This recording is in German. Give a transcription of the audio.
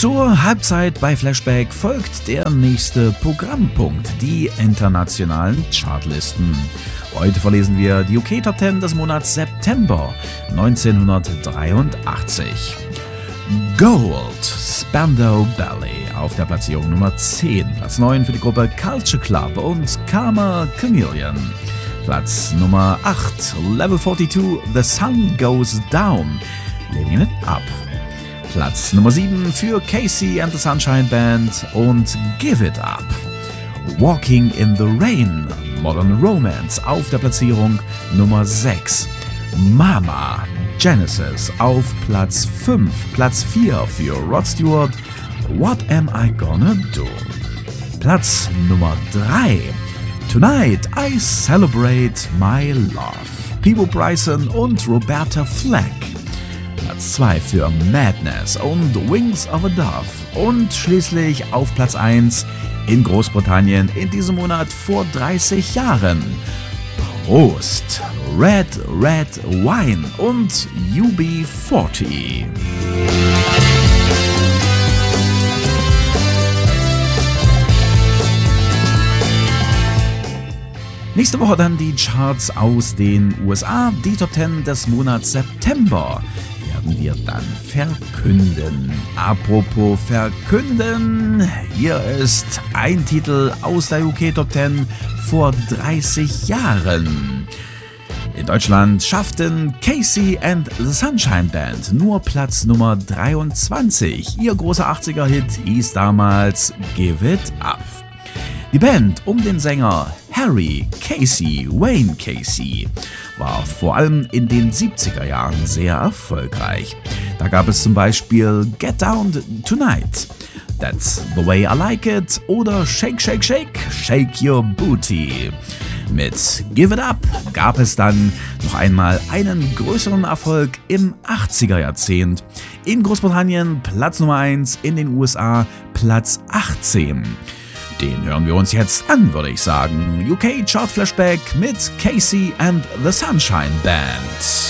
Zur Halbzeit bei Flashback folgt der nächste Programmpunkt, die internationalen Chartlisten. Heute verlesen wir die UK Top 10 des Monats September 1983. Gold, Spandau Ballet auf der Platzierung Nummer 10. Platz 9 für die Gruppe Culture Club und Karma Chameleon. Platz Nummer 8, Level 42, The Sun Goes Down, Living It Up. Platz Nummer 7 für Casey and the Sunshine Band und Give It Up. Walking in the Rain, Modern Romance auf der Platzierung Nummer 6. Mama, Genesis auf Platz 5. Platz 4 für Rod Stewart, What Am I Gonna Do? Platz Nummer 3. Tonight I Celebrate My Love, Peebo Bryson und Roberta Flack. Platz 2 für Madness und Wings of a Dove. Und schließlich auf Platz 1 in Großbritannien in diesem Monat vor 30 Jahren. Prost! Red Red Wine und UB40. Nächste Woche dann die Charts aus den USA, die Top 10 des Monats September werden wir dann verkünden. Apropos verkünden, hier ist ein Titel aus der UK Top 10 vor 30 Jahren. In Deutschland schafften Casey and the Sunshine Band nur Platz Nummer 23. Ihr großer 80er-Hit hieß damals Give It Up. Die Band um den Sänger Harry Casey Wayne Casey war vor allem in den 70er Jahren sehr erfolgreich. Da gab es zum Beispiel Get Down Tonight, That's the Way I Like It oder Shake Shake Shake, Shake Your Booty. Mit Give It Up gab es dann noch einmal einen größeren Erfolg im 80er Jahrzehnt. In Großbritannien Platz Nummer 1, in den USA Platz 18. Den hören wir uns jetzt an, würde ich sagen. UK Chart Flashback mit Casey and the Sunshine Band.